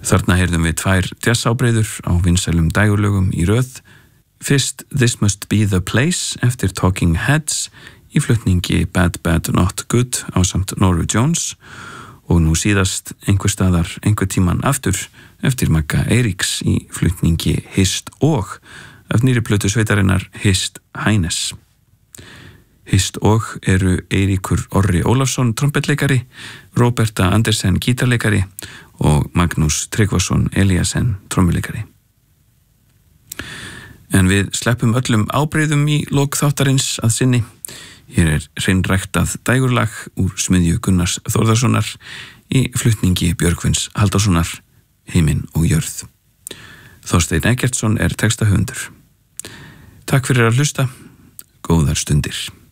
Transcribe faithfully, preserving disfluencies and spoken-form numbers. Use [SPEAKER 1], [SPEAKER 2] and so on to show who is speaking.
[SPEAKER 1] Þarna heyrðum við tvær jazzábreiður á vinsælum dægurlögum í röð. Fyrst This Must Be The Place eftir Talking Heads í flutningi Bad Bad Not Good ásamt Norru Jones og nú síðast einhver staðar einhver tíman aftur eftir Magga Eiríks í flutningi Hist og af nýri plötu sveitarinnar Hist Hænes. Hist og eru Eiríkur Orri Ólafsson trompetleikari, Róberta Andersen gítarleikari og Magnús Tryggvason Eliasen trommuleikari. En við sleppum öllum ábreiðum í lok þáttarins að sinni. Hér er hreinræktað dægurlag úr smiðju Gunnars Þórðarssonar í flutningi Björgvins Halldórssonar, Himinn og jörð. Þorsteinn Eggertsson er textahöfundur. Takk fyrir að hlusta. Góðar stundir.